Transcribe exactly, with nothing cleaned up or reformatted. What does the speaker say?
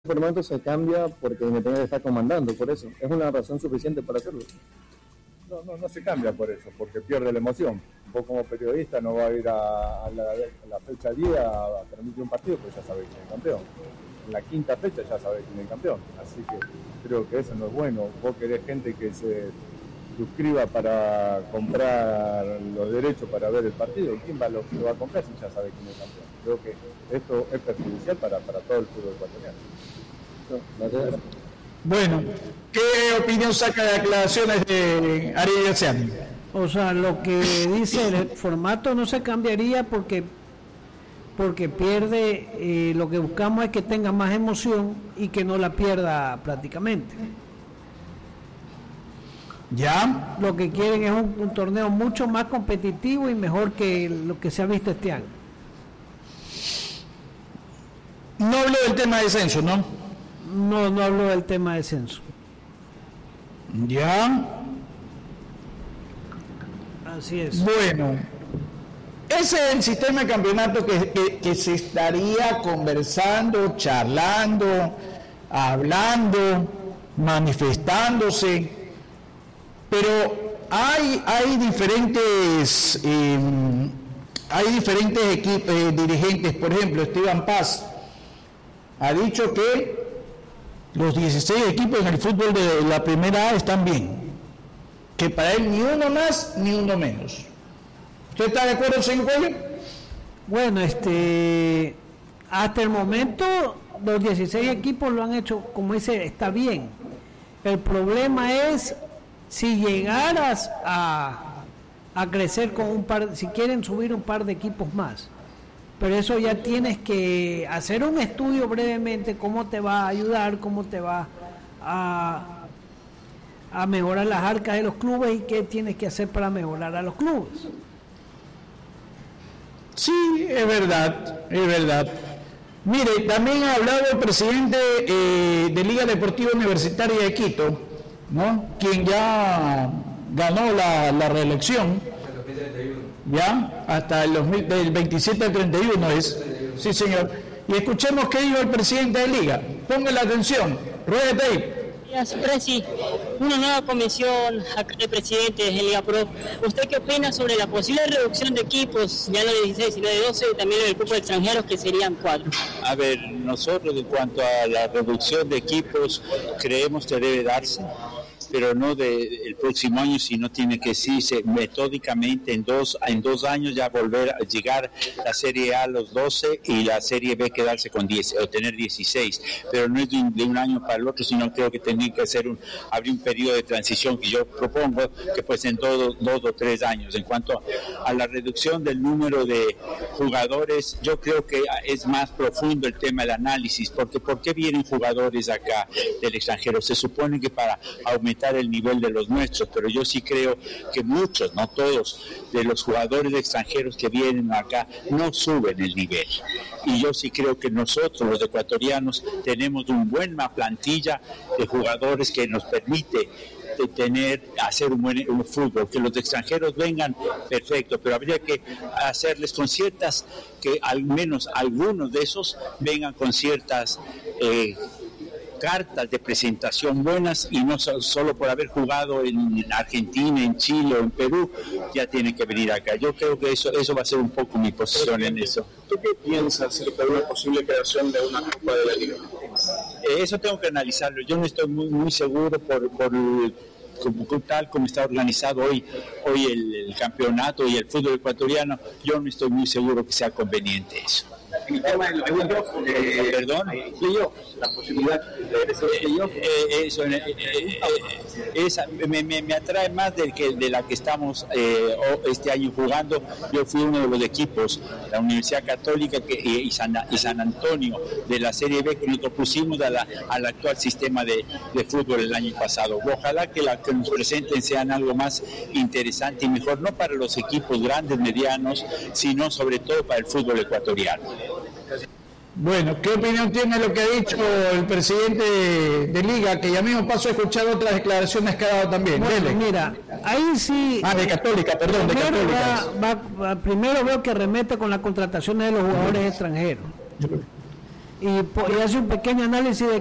formato se cambia porque Independiente está comandando, por eso. Es una razón suficiente para hacerlo. No, no, no se cambia por eso, porque pierde la emoción. Vos como periodista no vas a ir a, a, la, a la fecha diez a, a transmitir un partido, pues ya sabés quién es el campeón. En la quinta fecha ya sabés quién es el campeón. Así que creo que eso no es bueno. Vos querés gente que se suscriba para comprar los derechos para ver el partido. ¿Quién va, lo, lo va a comprar si ya sabe quién es el campeón? Creo que esto es perjudicial para, para todo el fútbol ecuatoriano. No, bueno, ¿qué opinión saca de declaraciones de Ariel Graciani? O sea, lo que dice el formato no se cambiaría porque porque pierde, eh, lo que buscamos es que tenga más emoción y que no la pierda prácticamente. ¿Ya? Lo que quieren es un, un torneo mucho más competitivo y mejor que lo que se ha visto este año. No habló del tema de descenso, ¿no? No, no habló del tema de descenso. ¿Ya? Así es. Bueno, ese es el sistema de campeonato que, que, que se estaría conversando, charlando, hablando, manifestándose. Pero hay, hay diferentes eh, hay diferentes equipos, eh, dirigentes. Por ejemplo, Esteban Paz ha dicho que los dieciséis equipos en el fútbol de la primera A están bien, que para él ni uno más ni uno menos. ¿Usted está de acuerdo, señor Cuello? Bueno, este hasta el momento los dieciséis equipos lo han hecho, como dice, está bien. El problema es si llegaras a, a crecer con un par, si quieren subir un par de equipos más, pero eso ya tienes que hacer un estudio brevemente, cómo te va a ayudar, cómo te va a, a mejorar las arcas de los clubes y qué tienes que hacer para mejorar a los clubes. Sí, es verdad, es verdad. Mire, también ha hablado el presidente eh, de Liga Deportiva Universitaria de Quito, ¿no? Quien ya ganó la, la reelección, ya, hasta el dos mil, del veintisiete al treinta y uno es, sí señor, y escuchemos qué dijo el presidente de Liga, ponga la atención, rueda ahí. Presi, una nueva comisión de presidentes de Liga Pro. ¿Usted qué opina sobre la posible reducción de equipos, ya no de dieciséis, sino de doce, y también el grupo de extranjeros, que serían cuatro? A ver, nosotros en cuanto a la reducción de equipos creemos que debe darse, pero no de, el próximo año, sino tiene que irse metódicamente en dos, en dos años ya volver a llegar la Serie A a los doce y la Serie B quedarse con diez o tener dieciséis, pero no es de un, de un año para el otro, sino creo que tendría que hacer un, abrir un periodo de transición que yo propongo que pues en todo, dos o tres años. En cuanto a la reducción del número de jugadores, yo creo que es más profundo el tema del análisis, porque ¿por qué vienen jugadores acá del extranjero? Se supone que para aumentar el nivel de los nuestros, pero yo sí creo que muchos, no todos, de los jugadores extranjeros que vienen acá no suben el nivel. Y yo sí creo que nosotros, los ecuatorianos, tenemos una buena plantilla de jugadores que nos permite de tener, hacer un buen un fútbol. Que los extranjeros vengan, perfecto, pero habría que hacerles con ciertas, que al menos algunos de esos vengan con ciertas eh, cartas de presentación buenas, y no solo por haber jugado en Argentina, en Chile o en Perú, ya tiene que venir acá. Yo creo que eso eso va a ser un poco mi posición en eso. ¿Tú qué piensas acerca de una posible creación de una Copa de la Liga? Eh, eso tengo que analizarlo. Yo no estoy muy muy seguro por, por como, tal como está organizado hoy hoy el, el campeonato y el fútbol ecuatoriano. Yo no estoy muy seguro que sea conveniente eso. En el tema de los playoffs, eh, perdón, playoffs, la posibilidad de ese playoff, eh, eh, eso eh, eh, esa, me, me, me atrae más de, que, de la que estamos eh, este año jugando. Yo fui uno de los equipos, la Universidad Católica que, y, San, y San Antonio de la Serie B, que nos opusimos a la, al actual sistema de, de fútbol el año pasado. Ojalá que la que nos presenten sean algo más interesante y mejor, no para los equipos grandes, medianos, sino sobre todo para el fútbol ecuatoriano. Bueno, ¿qué opinión tiene lo que ha dicho el presidente de, de Liga? Que ya mismo paso a escuchar otras declaraciones que ha dado también. Bueno, mira, ahí sí... Ah, de Católica, perdón, de Católica. Va, va, va, primero veo que remete con las contrataciones de los jugadores extranjeros. y, po- y hace un pequeño análisis de